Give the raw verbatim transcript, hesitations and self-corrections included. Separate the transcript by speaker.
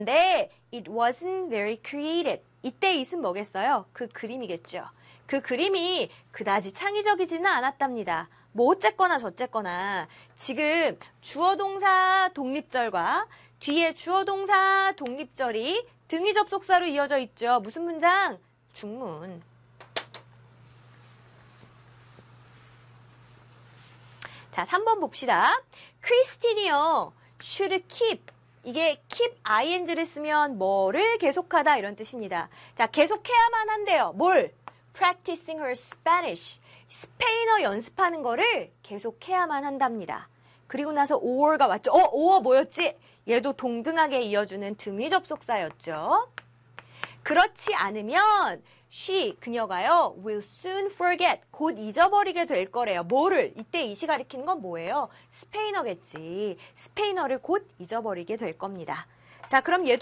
Speaker 1: 근데 it wasn't very creative. 이때 it은 뭐겠어요? 그 그림이겠죠. 그 그림이 그다지 창의적이지는 않았답니다. 뭐 어쨌거나 저쨌거나 지금 주어동사 독립절과 뒤에 주어동사 독립절이 등위 접속사로 이어져 있죠. 무슨 문장? 중문. 자, 삼 번 봅시다. 크리스틴이요. should keep. 이게 keep ing를 쓰면 뭐를 계속하다 이런 뜻입니다. 자, 계속해야만 한대요. 뭘? practicing her Spanish. 스페인어 연습하는 거를 계속해야만 한답니다. 그리고 나서 or가 왔죠. 어, or 뭐였지? 얘도 동등하게 이어주는 등위 접속사였죠. 그렇지 않으면 she, 그녀가요, will soon forget, 곧 잊어버리게 될 거래요. 뭐를? 이때 이시 가리키는 건 뭐예요? 스페인어겠지. 스페인어를 곧 잊어버리게 될 겁니다. 자, 그럼 얘도